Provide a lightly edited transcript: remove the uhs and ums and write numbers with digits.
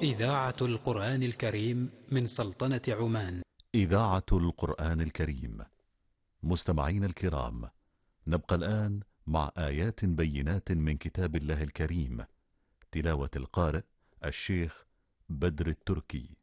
إذاعة القرآن الكريم من سلطنة عمان. إذاعة القرآن الكريم. مستمعين الكرام، نبقى الآن مع آيات بينات من كتاب الله الكريم، تلاوة القارئ الشيخ بدر التركي.